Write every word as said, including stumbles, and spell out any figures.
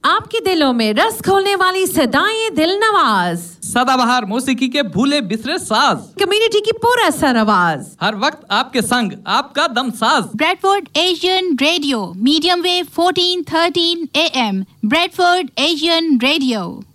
आपके दिलों में रस खोलने वाली सदाएं दिल नवाज, सदाबहार मौसीकी के भूले बिसरे साज, कम्युनिटी की पूरा सरआवाज, हर वक्त आपके संग आपका Damsaz. Bradford Asian radio, medium wave fourteen thirteen A M, Bradford Asian radio.